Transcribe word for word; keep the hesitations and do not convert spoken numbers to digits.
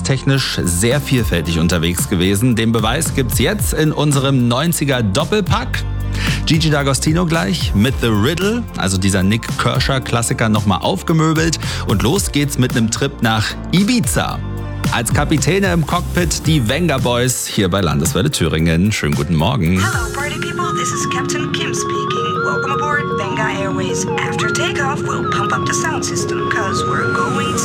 musikgeschmackstechnisch sehr vielfältig unterwegs gewesen. Den Beweis gibt's jetzt in unserem neunziger Doppelpack. Gigi D'Agostino gleich mit The Riddle, also dieser Nick Kershaw-Klassiker, nochmal aufgemöbelt. Und los geht's mit einem Trip nach Ibiza. Als Kapitäne im Cockpit die Venga Boys hier bei Landeswelle Thüringen. Schönen guten Morgen. Hello party people, this is Captain Kim speaking. Welcome aboard Venga Airways. After takeoff, we'll pump up the sound system, cause we're going